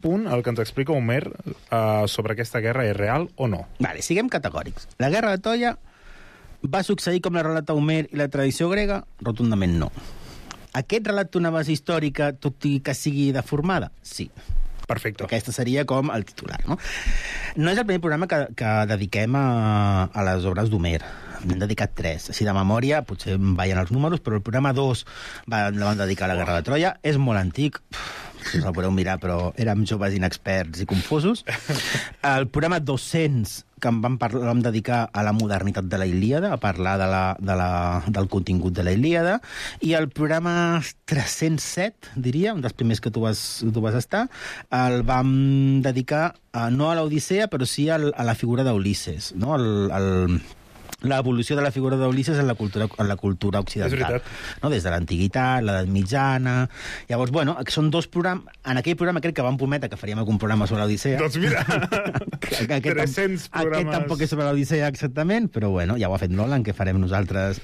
punt el que ens explica Homer sobre aquesta guerra és real o no. Vale, siguem categòrics. La guerra de Troia va succeir com la relata Homer i la tradició grega? Rotundament no. Aquest relat té una base històrica, tot i que sigui deformada? Sí. Perfecte. Aquesta seria com el titular, no? No és el primer programa que dediquem a les obres d'Homer. N'hem dedicat 3. Així de memòria, potser em ballen els números, però el programa 2 la van dedicar a la Guerra de Troia. És molt antic, si us el podeu mirar, però érem joves inexperts i confusos. El programa 200, que vam dedicar a la modernitat de la Ilíada, a parlar del contingut de la Ilíada, i el programa 307, diria, un dels primers que tu vas estar, el vam dedicar no a l'Odissea, però sí a la figura d'Ulisses, no? L'evolució de la figura d'Ulisses en la cultura occidental. És veritat. No? Des de l'antiguitat, l'edat mitjana... Llavors, bueno, són 2 programes... En aquell programa crec que vam prometre que faríem algun programa sobre l'Odissea. Doncs mira, 300 programes... Aquest tampoc és sobre l'Odissea exactament, però bueno, ja ho ha fet Nolan, que farem nosaltres...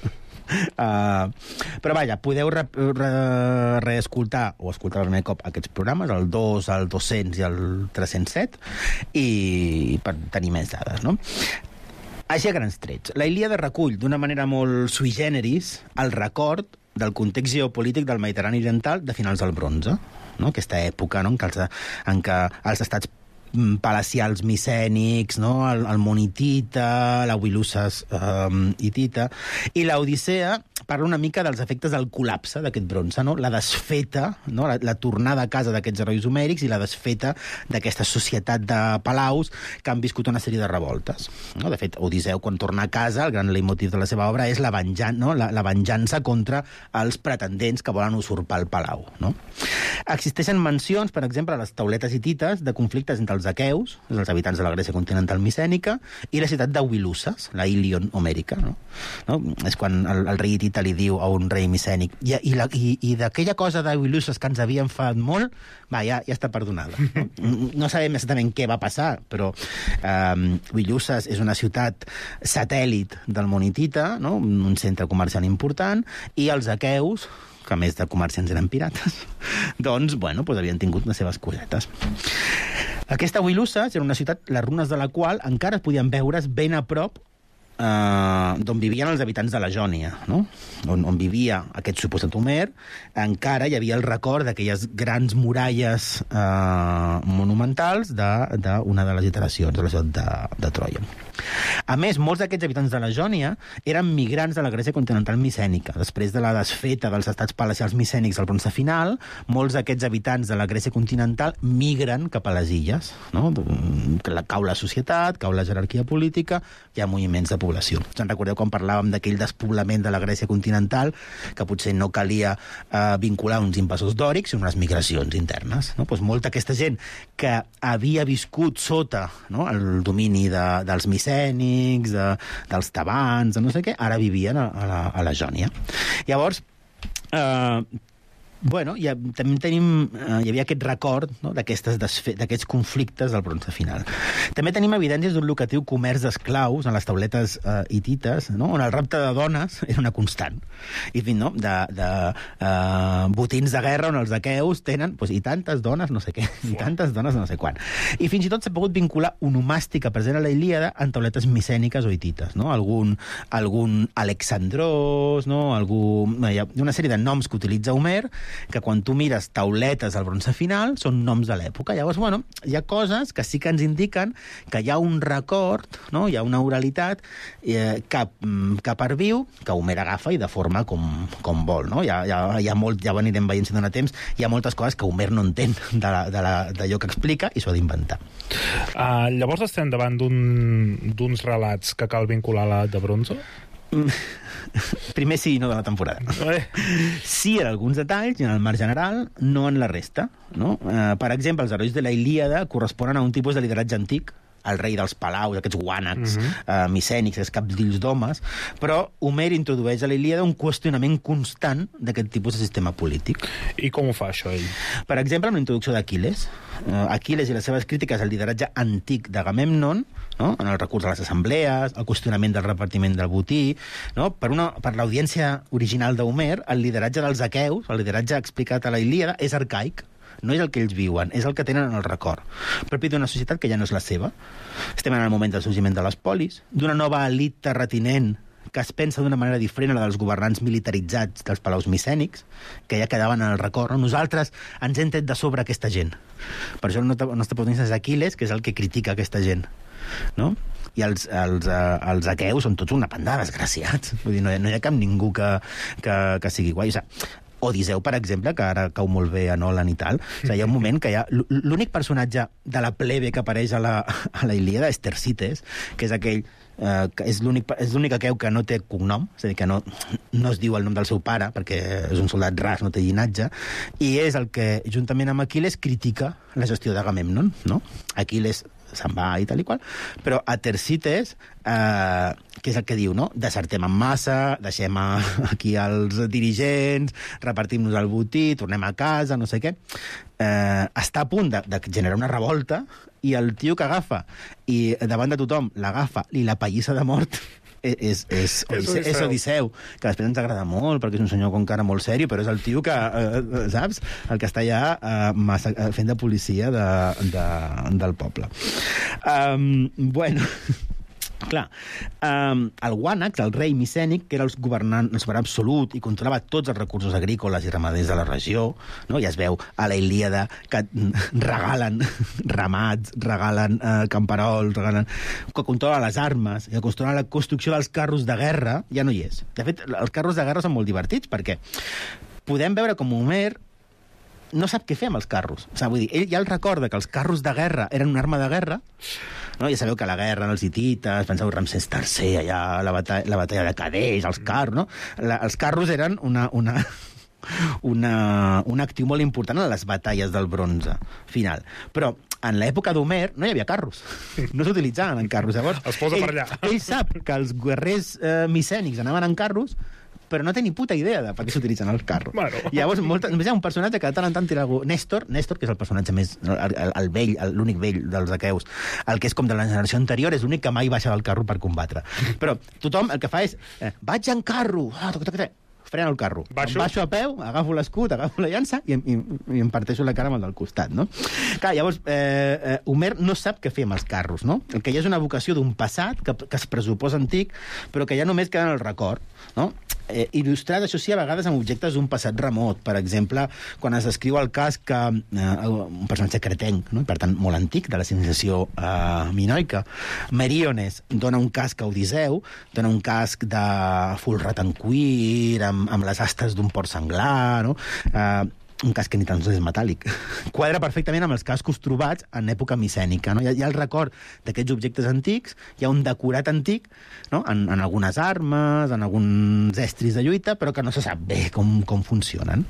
però vaja, podeu reescoltar o escoltar el primer cop aquests programes, el 2, el 200 i el 307, i per tenir més dades, no? Així a grans trets. La Ilíada recull d'una manera molt sui generis el record del context geopolític del Mediterrani oriental de finals del bronze, no? Aquesta època, no? en què els estats palacials micènics, no? el món hitita, la Wiluses hitita, i l'Odissea parla una mica dels efectes del col·lapse d'aquest bronze, no? La desfeta, no? la tornada a casa d'aquests herois homèrics i la desfeta d'aquesta societat de palaus que han viscut una sèrie de revoltes. No? De fet, Odisseu, quan torna a casa, el gran leitmotiv de la seva obra és la venjança contra els pretendents que volen usurpar el palau. No? Existeixen mencions, per exemple, a les tauletes hitites, de conflictes entre els aqueus, els habitants de la Grècia continental micènica, i la ciutat de Wiluses, la Ilion homèrica. No? És quan el rei hitita li diu a un rei micènic i d'aquella cosa de Wiluses que ens havia enfadat molt, ja està perdonada. No sabem exactament què va passar, però Wiluses és una ciutat satèl·lit del món hitita, no? Un centre comercial important, i els aqueus, que a més de comerciants eren pirates, doncs havien tingut les seves cosetes. Aquesta Wiluses era una ciutat, les runes de la qual encara es podien veure's ben a prop d'on vivien els habitants de la Jònia, no? On vivia aquest suposat Homer, encara hi havia el record d'aquelles grans muralles monumentals d'una de les iteracions de la ciutat de Troia. A més, molts d'aquests habitants de la Jònia eren migrants de la Grècia continental micènica. Després de la desfeta dels estats palacials micènics al bronze final, molts d'aquests habitants de la Grècia continental migren cap a les illes, no? Cau la societat, cau la jerarquia política, hi ha moviments de població. Se'n recordeu quan parlàvem d'aquell despoblament de la Grècia continental, que potser no calia vincular uns invasors dòrics i unes migracions internes, no? Doncs molta aquesta gent que havia viscut sota, no? El domini dels micènics, dels tebans, de no sé què, ara vivien a la Jònia. Llavors, també hi havia aquest record, no? d'aquests conflictes del bronze final. També tenim evidències d'un lucratiu comerç d'esclaus en les tauletes hitites, no? On el rapte de dones era una constant. I fins, no? de botins de guerra on els aqueus tenen i tantes dones no sé què, i tantes dones no sé quan. I fins i tot s'ha pogut vincular onomàstica present a la Ilíada en tauletes micèniques o hitites, no? Algun Alexandrós, no? Hi ha una sèrie de noms que utilitza Homer que quan tu mires tauletes al bronze final són noms de l'època. Llavors, hi ha coses que sí que ens indiquen que hi ha un record, no? Hi ha una oralitat que perviu, que Homer agafa i deforma com vol, no? Ja ho anirem veient si dona temps, hi ha moltes coses que Homer no entén d'allò que explica i s'ho ha d'inventar. Llavors estem davant d'uns relats que cal vincular a l'edat de bronze? Primer sí, no de la temporada. Sí en alguns detalls i en el marc general, no en la resta, no? Per exemple, els herois de la Ilíada corresponen a un tipus de lideratge antic, el rei dels palaus, aquests guànecs micènics, els capdills d'homes, però Homer introdueix a la Ilíada un qüestionament constant d'aquest tipus de sistema polític. I com ho fa això ell? Per exemple, amb la introducció d'Aquil·les. Aquil·les i les seves crítiques al lideratge antic d'Agamèmnon, no? En el recurs a les assemblees, el qüestionament del repartiment del botí, no? Per l'audiència original d'Homer, el lideratge dels aqueus, el lideratge explicat a la Ilíada, és arcaic. no és el que ells viuen, és el que tenen en el record. Propi d'una societat que ja no és la seva. Estem en el moment del sorgiment de les polis, d'una nova elit terratinent que es pensa d'una manera diferent a la dels governants militaritzats dels palaus micènics, que ja quedaven en el record. Nosaltres ens hem tret de sobre aquesta gent. Per això el nostre protagonista és Aquiles, que és el que critica aquesta gent. No? I els aqueus són tots una panda de desgraciats. Vull dir, no hi ha cap ningú que sigui guai. O sigui, Odisseu, per exemple, que ara cau molt bé a Nolan i tal, o sigui, hi ha un moment que hi ha... L'únic personatge de la plebe que apareix a la Ilíada és Tersites, que és aquell que és l'únic aqueu que no té cognom, és a dir, que no es diu el nom del seu pare, perquè és un soldat ras, no té llinatge, i és el que, juntament amb Aquiles, critica la gestió d'Agamèmnon, no? Aquiles se'n va i tal i qual, però a Tersites, que és el que diu, no? Desertem en massa, deixem aquí els dirigents, repartim-nos el botí, tornem a casa, no sé què. Està a punt de generar una revolta, i el tio que agafa i davant de tothom l'agafa i la pallissa de mort és Odisseu, que després ens agrada molt perquè és un senyor con cara molt sèrio, però és el tio que, saps? El que està allà fent de policia del poble. Bueno... Clar, el Wànax, el rei micènic, que era el governant absolut i controlava tots els recursos agrícoles i ramaders de la regió, no? Ja es veu a la Ilíada que regalen ramats, regalen camperols, que controla les armes, que controla la construcció dels carros de guerra, ja no hi és. De fet, els carros de guerra són molt divertits, perquè podem veure com Homer no sap què fer amb els carros. O sigui, vull dir, ell ja el recorda que els carros de guerra eren una arma de guerra, no? Ja sabeu que la guerra en els hitites, penseu Ramsès III, allà la batalla de Cadeix, els carros, no? Els carros eren un actiu molt important en les batalles del bronze final. Però en l'època d'Homer no hi havia carros. No s'utilitzaven en carros. Llavors, els posa per allà. Ell sap que els guerrers micènics anaven en carros, però no té ni puta idea de per què s'utilitzen els carros. Bueno. Llavors, només hi ha un personatge que de tant en tant tira algú... Néstor, que és el personatge més... el vell, l'únic vell dels aqueus, el que és com de la generació anterior, és l'únic que mai baixa del carro per combatre. Però tothom el que fa és... vaig en carro! Frena el carro. Baixo a peu, agafo l'escut, agafo la llança i em parteixo la cara amb el del costat, no? Clar, llavors, Homer no sap què fer amb els carros, no? El que hi ha és una vocació d'un passat que es pressuposa antic, però que ja només queda en el record, no? Il·lustrat, això sí, a vegades amb objectes d'un passat remot. Per exemple, quan es descriu el cas que un personatge cretenc, no? Per tant, molt antic, de la civilització minoica, Meriones dona un casc a Odisseu, dona un casc de folrat en cuir, amb les astes d'un porc senglar, no? Un casc que ni tan sols és metàl·lic. Quadra perfectament amb els cascos trobats en època micènica. No? Hi ha el record d'aquests objectes antics, hi ha un decorat antic, no? en algunes armes, en alguns estris de lluita, però que no se sap bé com funcionen.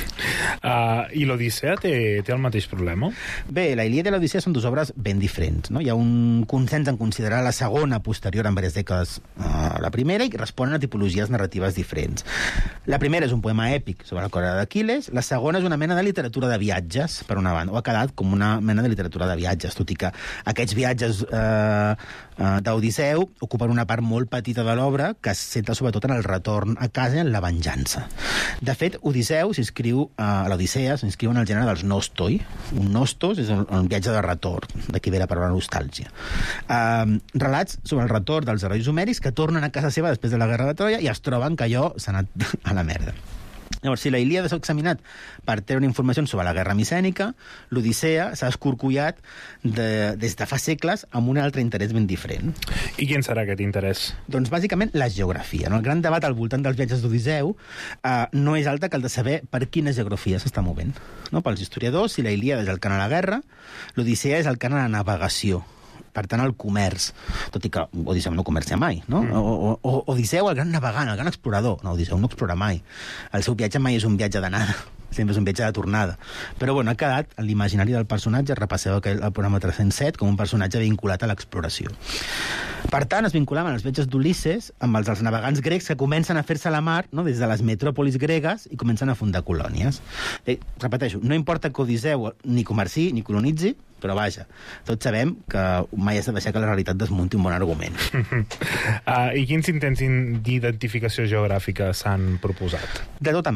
I l'Odissea té el mateix problema? Bé, la Ilíada i l'Odissea són dues obres ben diferents. No? Hi ha un consens en considerar la segona posterior en diverses dècades a la primera i responen a tipologies narratives diferents. La primera és un poema èpic sobre la corda d'Aquiles, la segona és una mena de literatura de viatges, per una banda, o ha quedat com una mena de literatura de viatges, tot i que aquests viatges d'Odisseu ocupen una part molt petita de l'obra que es centra sobretot en el retorn a casa i en la venjança. De fet, Odisseu s'inscriu a l'Odissea, s'inscriu en el gènere dels nostoi. Un nostos és un viatge de retorn, d'aquí ve la paraula nostàlgia. Relats sobre el retorn dels herois homèrics que tornen a casa seva després de la guerra de Troia i es troben que allò s'ha anat a la merda. Llavors, si la Ilíada s'ha examinat per treure informacions sobre la guerra micènica, l'Odissea s'ha escorcollat des de fa segles amb un altre interès ben diferent. I quin serà aquest interès? Doncs, bàsicament, la geografia. No? El gran debat al voltant dels viatges d'Odisseu no és altre que el de saber per quina geografia s'està movent. No? Pels historiadors, si la Ilíada és el cant a la guerra, l'Odissea és el cant a la navegació. Per tant, el comerç, tot i que Odisseu no comercia mai, no? Odisseu, el gran navegant, el gran explorador. No, Odisseu no explora mai. El seu viatge mai és un viatge d'anada, sempre és un viatge de tornada. Però, bueno, ha quedat en l'imaginari del personatge, repasseu el programa 307, com un personatge vinculat a l'exploració. Per tant, es vinculaven els viatges d'Ulisses amb els dels navegants grecs que comencen a fer-se a la mar, no? Des de les metròpolis gregues i comencen a fundar colònies. Repeteixo, no importa que Odisseu ni comerci ni colonitzi, però vaja, tots sabem que mai has de deixar que la realitat desmunti un bon argument. I quins intents d'identificació geogràfica s'han proposat? De tota mena.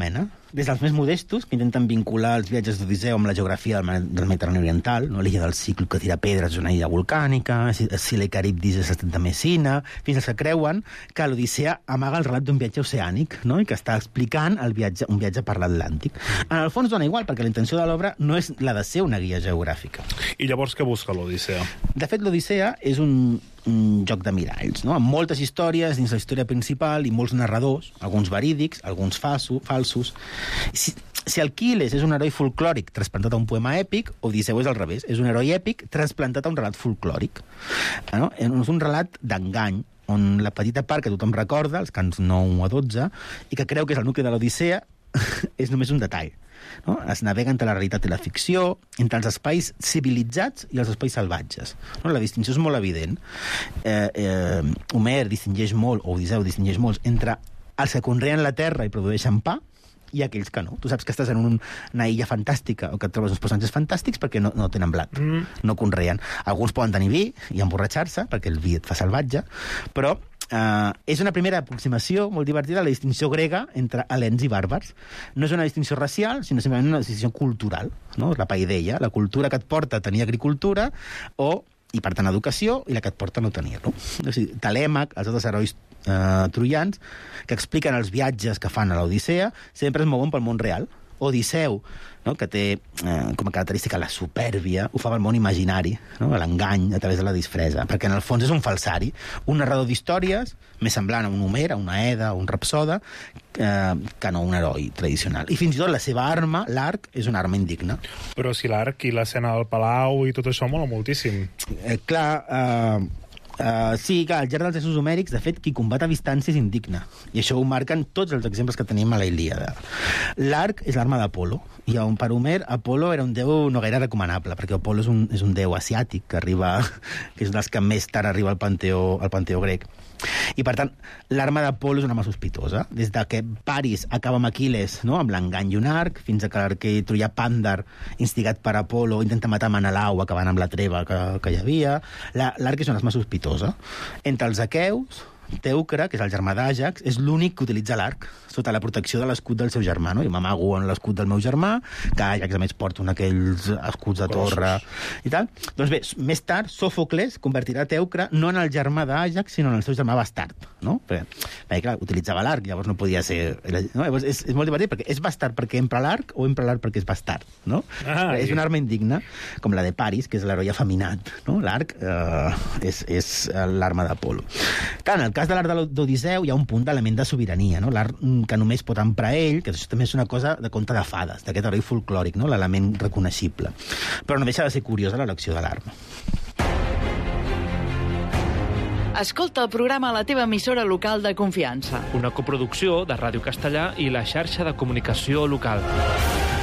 des dels més modestos, que intenten vincular els viatges d'Odisseu amb la geografia del Mediterrani Oriental, no? L'illa del Ciclo, que tira pedres, és una illa volcànica, Sila i Caribdis és l'estat de Messina, fins als que creuen que l'Odissea amaga el relat d'un viatge oceànic, no? I que està explicant un viatge per l'Atlàntic. En el fons dona igual, perquè la intenció de l'obra no és la de ser una guia geogràfica. I llavors què busca l'Odissea? De fet, l'Odissea és un joc de miralls, no? Amb moltes històries dins la història principal i molts narradors, alguns verídics, alguns falsos. Si Aquil·les és un heroi folclòric trasplantat a un poema èpic, Odisseu és al revés, és un heroi èpic trasplantat a un relat folclòric. No? És un relat d'engany, on la petita part que tothom recorda, els cants 9 a 12, i que creu que és el nucli de l'Odissea, és només un detall. No? Es navega entre la realitat i la ficció, entre els espais civilitzats i els espais salvatges. No? La distinció és molt evident. Homer distingeix molt, o Odisseu distingeix molt, entre els que conreen la terra i produeixen pa i aquells que no. Tu saps que estàs en una illa fantàstica o que et trobes uns personatges fantàstics perquè no tenen blat, no conreen. Alguns poden tenir vi i emborratxar-se perquè el vi et fa salvatge, però és una primera aproximació molt divertida a la distinció grega entre helens i bàrbars. No és una distinció racial, sinó simplement una distinció cultural, no? La paideia, la cultura que et porta a tenir agricultura i per tant educació, i la que et porta a no tenir-lo. O sigui, Telèmac, els altres herois troians, que expliquen els viatges que fan a l'Odissea, sempre es mouen pel món real. Odisseu, no? Que té com a característica la supèrbia, ho fa pel món imaginari, no? L'engany a través de la disfressa, perquè en el fons és un falsari, un narrador d'històries més semblant a un Homer, a una Eda, a un Rapsoda, que no un heroi tradicional. I fins i tot la seva arma, l'arc, és una arma indigna. Però si l'arc i l'escena del palau i tot això mola moltíssim. Sí, que al llarg dels textos homèrics, de fet, qui combat a distància és indigne. I això ho marquen tots els exemples que tenim a la Ilíada. L'arc és l'arma d'Apolo, i per Homer, Apolo era un déu no gaire recomanable, perquè Apolo és un déu asiàtic que és dels que més tard arriba al panteó grec. I, per tant, l'arma d'Apolo és una arma sospitosa. Des de que Paris acaba amb Aquil·les, no? Amb l'engany i un arc, fins a que l'arquer troià Pàndar, instigat per Apolo, intenta matar Menelau, acabant amb la treva que hi havia. L'arc és una arma sospitosa. Entre els aqueus, Teucre, que és el germà d'Àjax, és l'únic que utilitza l'arc sota la protecció de l'escut del seu germà, no? Jo m'amago en l'escut del meu germà, que Àjax a més porta un d'aquells escuts de torre i tal. Doncs bé, més tard Sòfocles convertirà Teucre no en el germà d'Àjax, sinó en el seu germà bastard, no? Perquè clar, utilitzava l'arc, llavors no podia ser... No? Llavors és molt divertit, perquè és bastard perquè empra l'arc o empra l'arc perquè és bastard, no? És una arma indigna, com la de Paris, que és l'heroi afeminat, no? L'arc és l'arma d'Apolo. Clar, en el cas de l'art d'Odisseu hi ha un punt d'element de sobirania, no? L'art que només pot emprar ell, que això també és una cosa de conte de fades, d'aquest heroi folclòric, no? L'element reconeixible. Però no deixa de ser curiosa l'elecció de l'arma. Escolta el programa a la teva emissora local de confiança. Una coproducció de Ràdio Castellà i la xarxa de comunicació local.